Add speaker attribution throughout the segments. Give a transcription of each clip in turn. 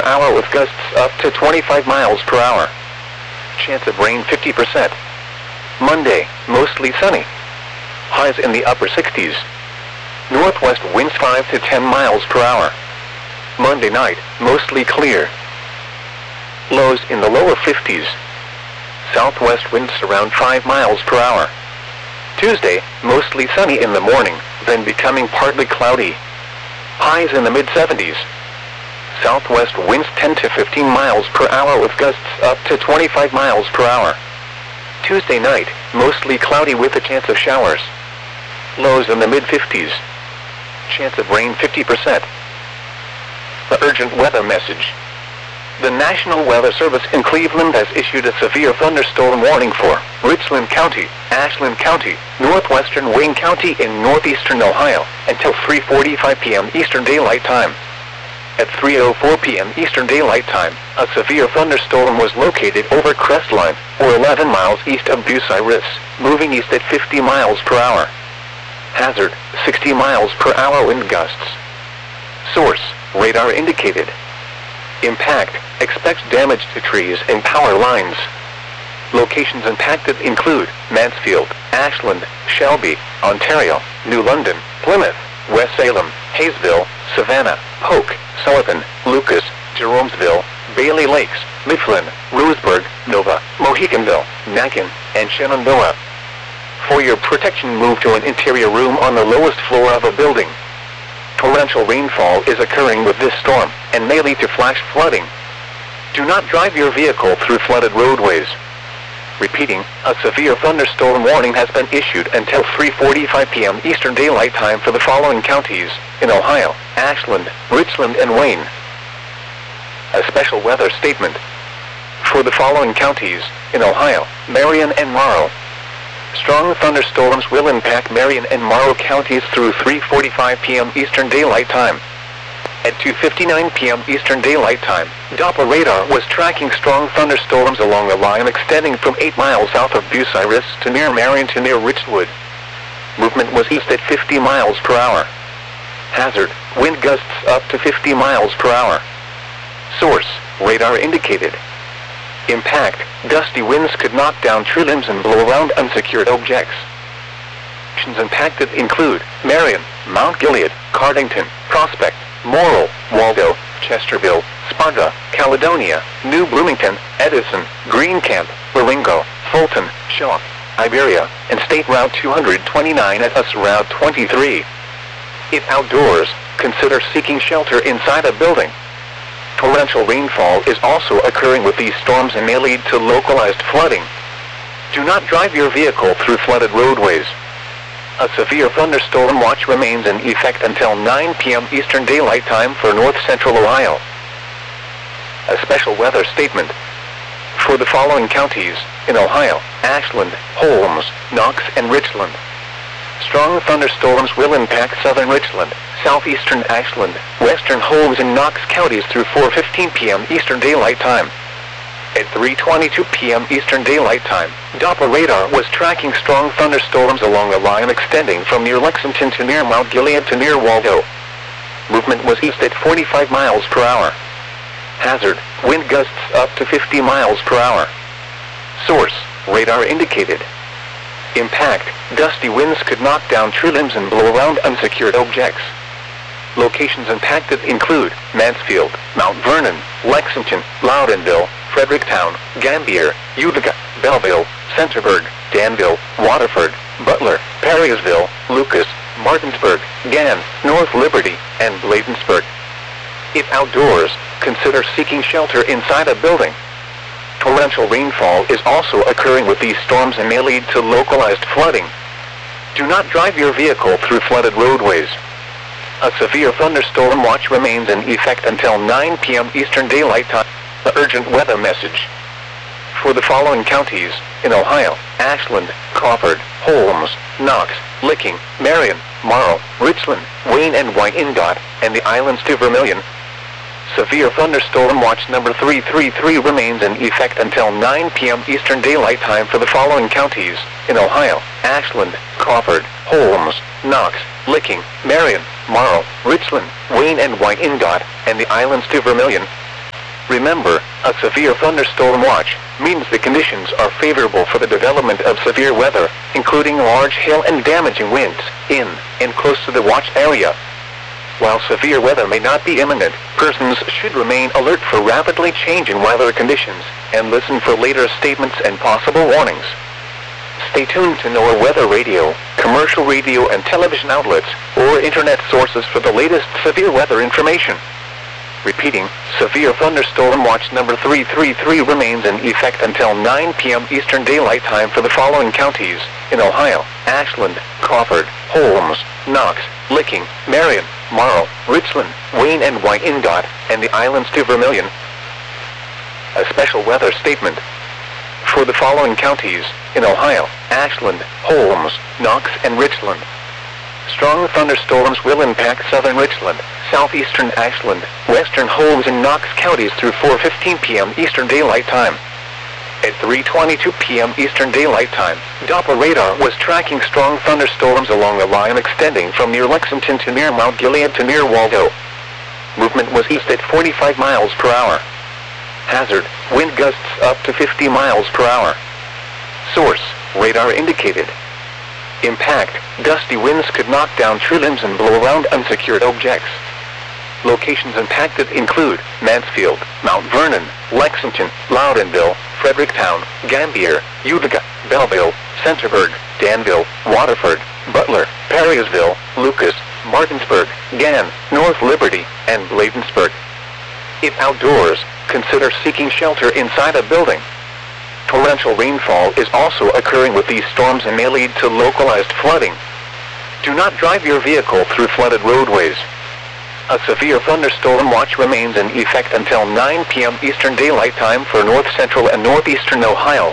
Speaker 1: hour with gusts up to 25 miles per hour. Chance of rain 50%. Monday, mostly sunny. Highs in the upper 60s. Northwest winds 5 to 10 miles per hour. Monday night, mostly clear. Lows in the lower 50s. Southwest winds around 5 miles per hour. Tuesday, mostly sunny in the morning, then becoming partly cloudy. Highs in the mid-70s. Southwest winds 10 to 15 miles per hour with gusts up to 25 miles per hour. Tuesday night, mostly cloudy with a chance of showers. Lows in the mid-50s. Chance of rain 50%. The urgent weather message. The National Weather Service in Cleveland has issued a severe thunderstorm warning for Richland County, Ashland County, northwestern Wayne County in northeastern Ohio until 3:45 p.m. Eastern Daylight Time. At 3:04 p.m. Eastern Daylight Time, a severe thunderstorm was located over Crestline, or 11 miles east of Bucyrus, moving east at 50 miles per hour. Hazard, 60 miles per hour wind gusts. Source, radar indicated. Impact, expects damage to trees and power lines. Locations impacted include Mansfield, Ashland, Shelby, Ontario, New London, Plymouth, West Salem, Hayesville, Savannah, Polk, Sullivan, Lucas, Jeromesville, Bailey Lakes, Mifflin, Roseburg, Nova, Mohicanville, Macon, and Shenandoah. For your protection, move to an interior room on the lowest floor of a building. Torrential rainfall is occurring with this storm and may lead to flash flooding. Do not drive your vehicle through flooded roadways. Repeating, a severe thunderstorm warning has been issued until 3:45 p.m. Eastern Daylight Time for the following counties in Ohio: Ashland, Richland, and Wayne. A special weather statement. For the following counties in Ohio: Marion and Morrow. Strong thunderstorms will impact Marion and Morrow counties through 3:45 p.m. Eastern Daylight Time. At 2:59 p.m. Eastern Daylight Time, Doppler radar was tracking strong thunderstorms along a line extending from 8 miles south of Bucyrus to near Marion to near Richwood. Movement was east at 50 miles per hour. Hazard, wind gusts up to 50 miles per hour. Source, radar indicated. Impact, gusty winds could knock down tree limbs and blow around unsecured objects. Locations impacted include Marion, Mount Gilead, Cardington, Prospect, Morrill, Waldo, Chesterville, Sparta, Caledonia, New Bloomington, Edison, Greencamp, Laringo, Fulton, Shaw, Iberia, and State Route 229 at US Route 23. If outdoors, consider seeking shelter inside a building. Torrential rainfall is also occurring with these storms and may lead to localized flooding. Do not drive your vehicle through flooded roadways. A severe thunderstorm watch remains in effect until 9 p.m. Eastern Daylight Time for North Central Ohio. A special weather statement. For the following counties in Ohio: Ashland, Holmes, Knox, and Richland. Strong thunderstorms will impact southern Richland, southeastern Ashland, western Holmes, and Knox counties through 4:15 p.m. Eastern Daylight Time. At 3:22 p.m. Eastern Daylight Time, Doppler radar was tracking strong thunderstorms along a line extending from near Lexington to near Mount Gilead to near Waldo. Movement was east at 45 miles per hour. Hazard, wind gusts up to 50 miles per hour. Source, radar indicated. Impact, gusty winds could knock down tree limbs and blow around unsecured objects. Locations impacted include Mansfield, Mount Vernon, Lexington, Loudonville, Fredericktown, Gambier, Utica, Belleville, Centerburg, Danville, Waterford, Butler, Perrysville, Lucas, Martinsburg, Gann, North Liberty, and Bladensburg. If outdoors, consider seeking shelter inside a building. Torrential rainfall is also occurring with these storms and may lead to localized flooding. Do not drive your vehicle through flooded roadways. A severe thunderstorm watch remains in effect until 9 p.m. Eastern Daylight Time. The urgent weather message. For the following counties in Ohio: Ashland, Crawford, Holmes, Knox, Licking, Marion, Morrow, Richland, Wayne and Wyandotte, and the islands to Vermilion. Severe thunderstorm watch number 333 remains in effect until 9 p.m. Eastern Daylight Time for the following counties in Ohio: Ashland, Crawford, Holmes, Knox, Licking, Marion, Morrow, Richland, Wayne and Wyandotte, and the islands to Vermilion. Remember, a severe thunderstorm watch means the conditions are favorable for the development of severe weather, including large hail and damaging winds, in and close to the watch area. While severe weather may not be imminent, persons should remain alert for rapidly changing weather conditions and listen for later statements and possible warnings. Stay tuned to NOAA Weather Radio, commercial radio and television outlets, or internet sources for the latest severe weather information. Repeating, severe thunderstorm watch number 333 remains in effect until 9 p.m. Eastern Daylight Time for the following counties in Ohio: Ashland, Crawford, Holmes, Knox, Licking, Marion, Morrow, Richland, Wayne and Wyandotte, and the islands to Vermilion. A special weather statement. For the following counties in Ohio: Ashland, Holmes, Knox, and Richland. Strong thunderstorms will impact southern Richland, southeastern Ashland, western Holmes and Knox counties through 4:15 p.m. Eastern Daylight Time. At 3:22 p.m. Eastern Daylight Time, Doppler radar was tracking strong thunderstorms along the line extending from near Lexington to near Mount Gilead to near Waldo. Movement was east at 45 miles per hour. Hazard, wind gusts up to 50 miles per hour. Source, radar indicated. Impact, gusty winds could knock down tree limbs and blow around unsecured objects. Locations impacted include Mansfield, Mount Vernon, Lexington, Loudonville, Fredericktown, Gambier, Utica, Belleville, Centerburg, Danville, Waterford, Butler, Perrysville, Lucas, Martinsburg, Gann, North Liberty, and Bladensburg. If outdoors, consider seeking shelter inside a building. Torrential rainfall is also occurring with these storms and may lead to localized flooding. Do not drive your vehicle through flooded roadways. A severe thunderstorm watch remains in effect until 9 p.m. Eastern Daylight Time for north central and northeastern Ohio.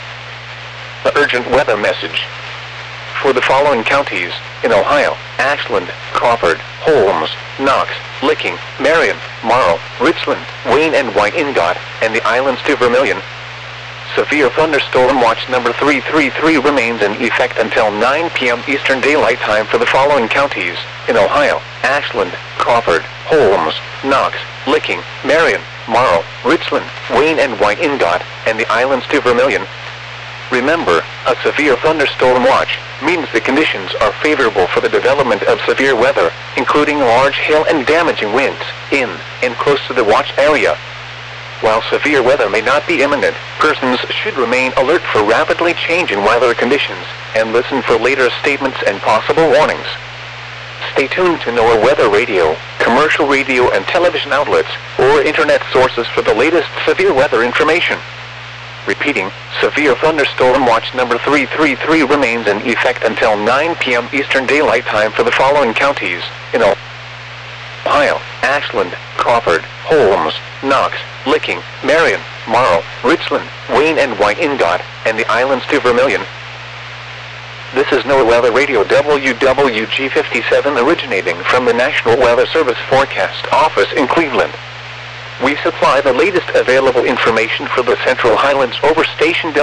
Speaker 1: The urgent weather message. For the following counties in Ohio: Ashland, Crawford, Holmes, Knox, Licking, Marion, Morrow, Richland, Wayne and Wyandotte, and the islands to Vermilion. Severe thunderstorm watch number 333 remains in effect until 9 p.m. Eastern Daylight Time for the following counties in Ohio: Ashland, Crawford, Holmes, Knox, Licking, Marion, Morrow, Richland, Wayne and Wyandotte, and the islands to Vermilion. Remember, a severe thunderstorm watch means the conditions are favorable for the development of severe weather, including large hail and damaging winds, in and close to the watch area. While severe weather may not be imminent, persons should remain alert for rapidly changing weather conditions and listen for later statements and possible warnings. Stay tuned to NOAA Weather Radio, commercial radio and television outlets, or internet sources for the latest severe weather information. Repeating, severe thunderstorm watch number 333 remains in effect until 9 p.m. Eastern Daylight Time for the following counties in Ohio: Ashland, Crawford, Holmes, Knox, Licking, Marion, Morrow, Richland, Wayne and Wyandotte, and the islands to Vermilion. This is NOAA Weather Radio WWG57 originating from the National Weather Service Forecast Office in Cleveland. We supply the latest available information for the Central Highlands over station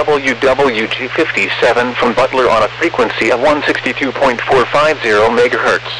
Speaker 1: WWG57 from Butler on a frequency of 162.450 MHz.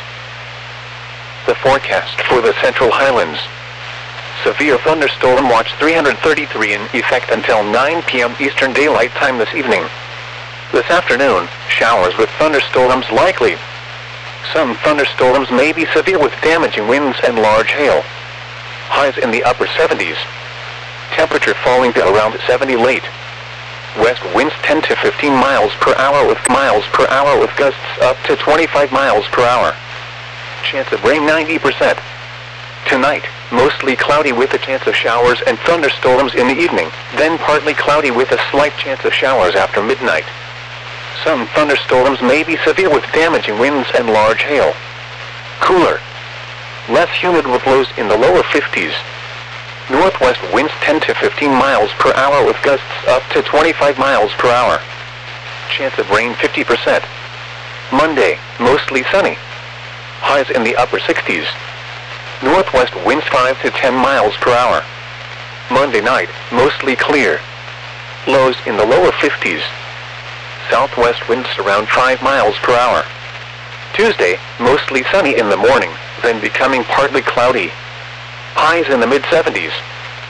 Speaker 1: The forecast for the Central Highlands. Severe thunderstorm watch 333 in effect until 9 p.m. Eastern Daylight Time this evening. This afternoon, showers with thunderstorms likely. Some thunderstorms may be severe with damaging winds and large hail. Highs in the upper 70s. Temperature falling to around 70 late. West winds 10 to 15 miles per hour with gusts up to 25 miles per hour. Chance of rain 90%. Tonight, mostly cloudy with a chance of showers and thunderstorms in the evening, then partly cloudy with a slight chance of showers after midnight. Some thunderstorms may be severe with damaging winds and large hail. Cooler. Less humid with lows in the lower 50s. Northwest winds 10 to 15 miles per hour with gusts up to 25 miles per hour. Chance of rain 50%. Monday, mostly sunny. Highs in the upper 60s. Northwest winds 5 to 10 miles per hour. Monday night, mostly clear. Lows in the lower 50s. Southwest winds around 5 miles per hour. Tuesday, mostly sunny in the morning, then becoming partly cloudy. Highs in the mid-70s.